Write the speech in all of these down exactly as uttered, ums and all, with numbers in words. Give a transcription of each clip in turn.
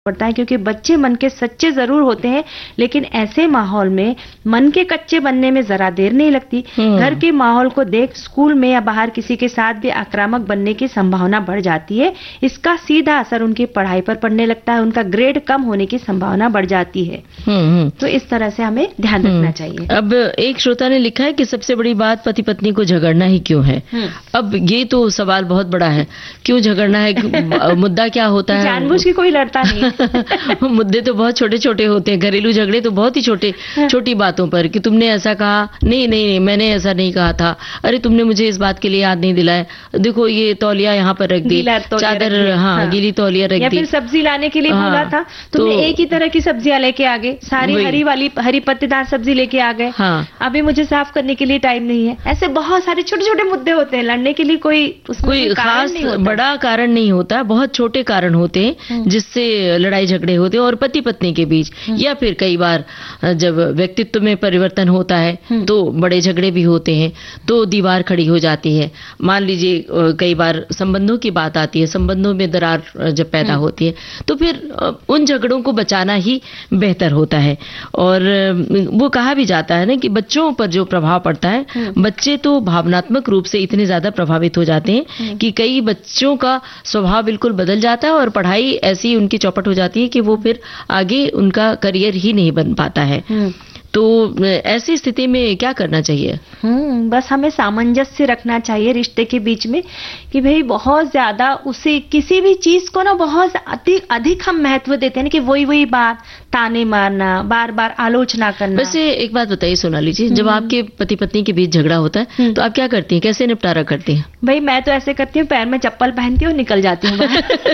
पड़ता है, क्योंकि बच्चे मन के सच्चे जरूर होते हैं, लेकिन ऐसे माहौल में मन के कच्चे बनने में जरा देर नहीं लगती। घर के माहौल को देख स्कूल में या बाहर किसी के साथ भी आक्रामक बनने की संभावना बढ़ जाती है। इसका सीधा असर उनकी पढ़ाई पर पड़ने लगता है, उनका ग्रेड कम होने की संभावना बढ़ जाती है। तो इस तरह से हमें ध्यान रखना चाहिए। अब एक श्रोता ने लिखा है कि सबसे बड़ी बात पति पत्नी को झगड़ना ही क्यों है। अब ये तो सवाल बहुत बड़ा है, क्यों झगड़ना है, मुद्दा क्या होता है। जानबूझ के कोई लड़ता नहीं। मुद्दे तो बहुत छोटे छोटे होते हैं, घरेलू झगड़े तो बहुत ही छोटे छोटी बातों पर, कि तुमने ऐसा कहा, नहीं नहीं नहीं मैंने ऐसा नहीं कहा था, अरे तुमने मुझे इस बात के लिए याद नहीं दिलाया, देखो ये तौलिया यहाँ पर रख दी, चादर हाँ, हाँ गीली तौलिया रख दी, या फिर सब्जी लाने के लिए बोला था, तुमने तो, एक ही तरह की सब्जियां लेके आ गए, सारी हरी वाली हरी पत्तेदार सब्जी लेके आ गए, हाँ अभी मुझे साफ करने के लिए टाइम नहीं है। ऐसे बहुत सारे छोटे छोटे मुद्दे होते हैं, लड़ने के लिए कोई कोई खास बड़ा कारण नहीं होता, बहुत छोटे कारण होते हैं जिससे लड़ाई झगड़े होते हैं और पति पत्नी के बीच, या फिर कई बार जब व्यक्तित्व में परिवर्तन होता है तो बड़े झगड़े भी होते हैं, तो दीवार खड़ी हो जाती है। मान लीजिए कई बार संबंधों की बात आती है, संबंधों में दरार जब पैदा होती है तो फिर उन झगड़ों को बचाना ही बेहतर होता है। और वो कहा भी जाता है ना कि बच्चों पर जो प्रभाव पड़ता है, बच्चे तो भावनात्मक रूप से इतने ज्यादा प्रभावित हो जाते हैं कि कई बच्चों का स्वभाव बिल्कुल बदल जाता है और पढ़ाई ऐसी उनकी चौपट हो जाती है कि वो फिर आगे उनका करियर ही नहीं बन पाता है। तो ऐसी स्थिति में क्या करना चाहिए? हम्म बस हमें सामंजस्य रखना चाहिए रिश्ते के बीच में, कि भाई बहुत ज्यादा उसे किसी भी चीज को ना बहुत अधिक अधिक हम महत्व देते हैं कि वही वही बात ताने मारना, बार बार आलोचना करना। वैसे एक बात बताइए सोनाली जी, जब आपके पति पत्नी के बीच झगड़ा होता है तो आप क्या करती हैं, कैसे निपटारा करती हैं? भाई मैं तो ऐसे करती हूँ, पैर में चप्पल पहनती हूँ, निकल जाती हूँ।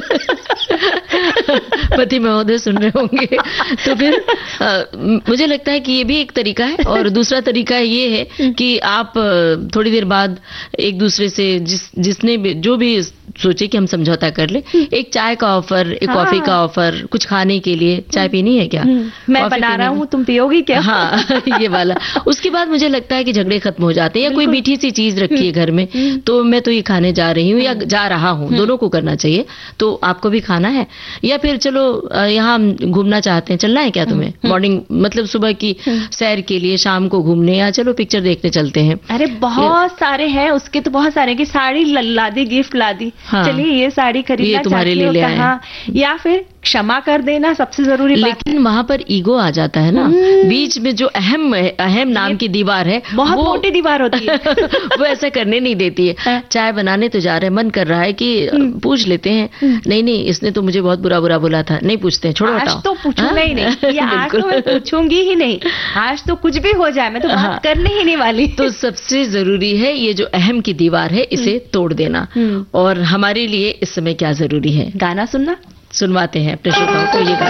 पति महोदय सुन रहे होंगे तो फिर आ, मुझे लगता है कि ये भी एक तरीका है। और दूसरा तरीका ये है कि आप थोड़ी देर बाद एक दूसरे से जिस जिसने भी जो भी सोचे कि हम समझौता कर ले, एक चाय का ऑफर, एक हाँ, कॉफी का ऑफर, कुछ खाने के लिए, चाय पीनी है क्या, मैं बना रहा हूँ तुम पियोगी क्या, हाँ ये वाला। उसके बाद मुझे लगता है कि झगड़े खत्म हो जाते हैं। या कोई मीठी सी चीज रखी है घर में तो मैं तो ये खाने जा रही हूँ या जा रहा हूँ, दोनों को करना चाहिए। तो आपको भी खाना है, या फिर चलो यहाँ घूमना चाहते हैं, चलना है क्या तुम्हें, मॉर्निंग मतलब सुबह की सैर के लिए, शाम को घूमने, या चलो पिक्चर देखने चलते हैं। अरे बहुत सारे हैं उसके तो, बहुत सारे की साड़ी ला दी, गिफ्ट ला दी, हाँ, चलिए ये साड़ी खरीदना तुम्हारे लिए ले आए, या फिर क्षमा कर देना सबसे जरूरी बात। लेकिन वहाँ पर ईगो आ जाता है ना, बीच में जो अहम अहम नाम की दीवार है, बहुत मोटी दीवार होती है। वो ऐसा करने नहीं देती है। चाय बनाने तो जा रहे हैं, मन कर रहा है कि पूछ लेते हैं, नहीं नहीं इसने तो मुझे बहुत बुरा बुरा बोला था, नहीं पूछते हैं, छोड़ो हटाओ। आज तो पूछूंगा ही नहीं, या आज तो मैं पूछूंगी ही नहीं, आज तो कुछ भी हो जाए मैं तो बात करने ही नहीं वाली। तो सबसे जरूरी है ये जो अहम की दीवार है, इसे तोड़ देना। और हमारे लिए इस समय क्या जरूरी है? गाना सुनना। सुनवाते हैं अपने श्रोताओं को ये गाना।